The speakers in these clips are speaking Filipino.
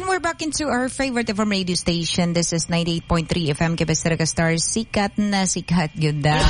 we're back into our favorite FM radio station. This is 98.3 FM Kabestera Stars. Sikat na sikat yun da.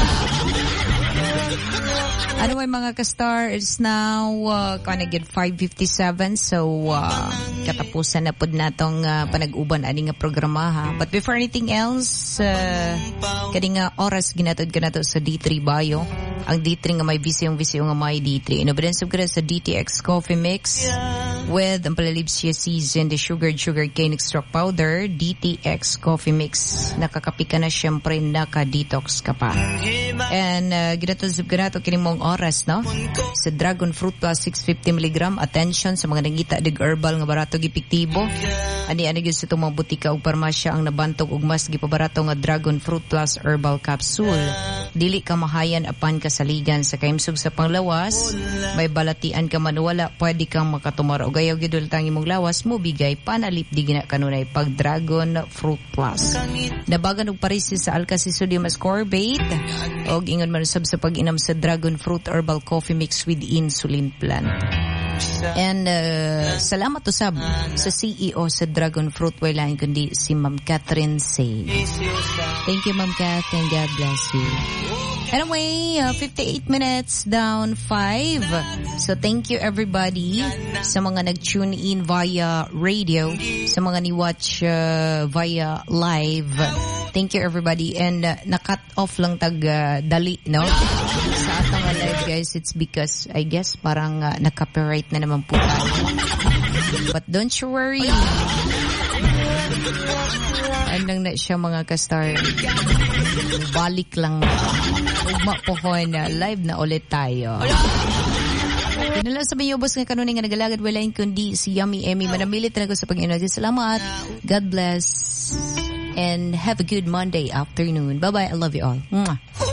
Anyway, mga ka-star, it's now kind of get 5:57. So, katapusan na po natong panag-uban ani nga programa, ha. But before anything else, kani nga oras ginatod ka nato sa D3 Bayo. Ang D3 nga may visiyong nga may D3. Inobedensya ko sa DTX Coffee Mix with ang palalibs siya season, the sugar cane extract powder, DTX Coffee Mix. Nakakapi ka na, syempre, naka-detox ka pa. And ginatod ka nato kini mong oras, no? Sa Dragon Fruit Plus 650 mg. Attention sa mga nangita dig herbal nga barato gipiktibo. Ani gyud sa itong mga butika ug parmasya ang nabantog ug mas gipabarato nga Dragon Fruit Plus Herbal Capsule. Dili ka mahayan apan kasaligan sa kaimsog sa panglawas. May balatian ka man wala, pwede kang makatumar og ayaw gyud tang imong lawas mo bigay panalip di gina kanunay pag Dragon Fruit Plus. Nabagan og parisi sa alkali sodium ascorbate og ingon man sab sa pag-inom sa Dragon Fruit Herbal Coffee Mix with Insulin Plant. And salamat to sab sa CEO sa Dragon Fruit, wala kundi si Ma'am Catherine Say. Thank you, Ma'am Catherine. God bless you. Anyway, 58 minutes down 5. So thank you everybody sa mga nag-tune in via radio, sa mga ni-watch via live. Thank you everybody. And na-cut off lang dali, no? Sa atong live, guys, it's because I guess parang na-copyright na naman po tayo. But don't you worry. Anong na siya mga ka-star. Balik lang. Ugma po ko na live na ulit tayo. Kinalang sabi niyo, boss, nga kanunin nga nagalagad walain kundi si Yummy Emmy. Manamilit na ako sa Panginoon. Salamat. God bless. And have a good Monday afternoon. Bye-bye. I love you all. Mwah.